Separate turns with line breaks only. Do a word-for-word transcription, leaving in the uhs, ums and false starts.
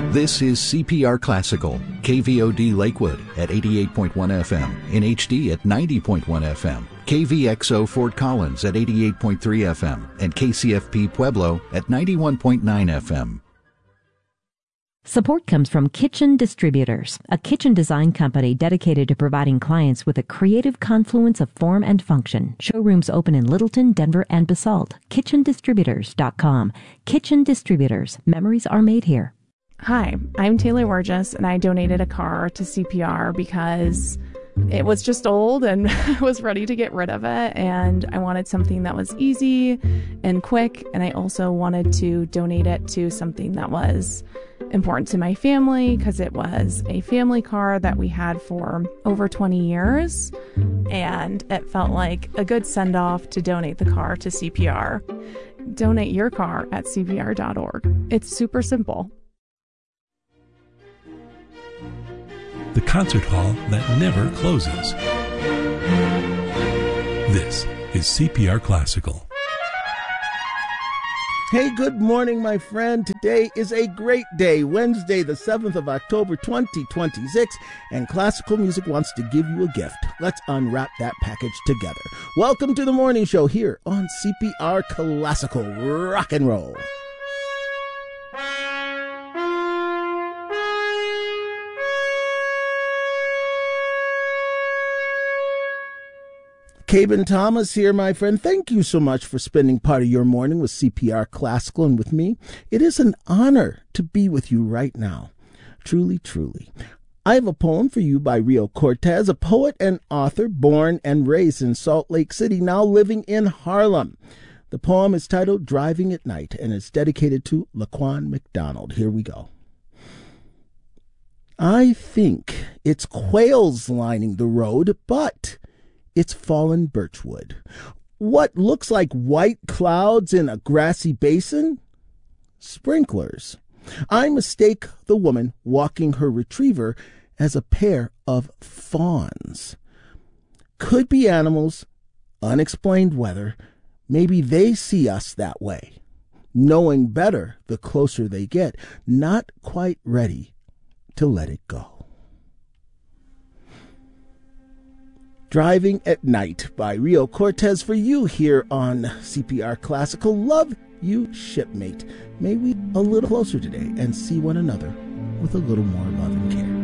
This is C P R Classical, K V O D Lakewood at eighty-eight point one F M, in H D at ninety point one F M, K V X O Fort Collins at eighty-eight point three F M, and K C F P Pueblo at ninety-one point nine F M.
Support comes from Kitchen Distributors, a kitchen design company dedicated to providing clients with a creative confluence of form and function. Showrooms open in Littleton, Denver, and Basalt. kitchen distributors dot com. Kitchen Distributors. Memories are made here.
Hi, I'm Taylor Wargis, and I donated a car to C P R because it was just old and I was ready to get rid of it, and I wanted something that was easy and quick, and I also wanted to donate it to something that was important to my family because it was a family car that we had for over twenty years, and it felt like a good send-off to donate the car to C P R. Donate your car at C P R dot org. It's super simple.
The concert hall that never closes. This is C P R Classical.
Hey, good morning, my friend. Today is a great day, Wednesday, the seventh of October, twenty twenty-six, and Classical Music wants to give you a gift. Let's unwrap that package together. Welcome to the morning show here on C P R Classical Rock and Roll. Caben Thomas here, my friend. Thank you so much for spending part of your morning with C P R Classical and with me. It is an honor to be with you right now. Truly, truly. I have a poem for you by Rio Cortez, a poet and author born and raised in Salt Lake City, now living in Harlem. The poem is titled Driving at Night and is dedicated to Laquan McDonald. Here we go. I think it's quails lining the road, but it's fallen birchwood. What looks like white clouds in a grassy basin? Sprinklers. I mistake the woman walking her retriever as a pair of fawns. Could be animals, unexplained weather. Maybe they see us that way. Knowing better the closer they get, not quite ready to let it go. Driving at Night by Rio Cortez for you here on C P R Classical. Love you, shipmate. May we a little closer today and see one another with a little more love and care.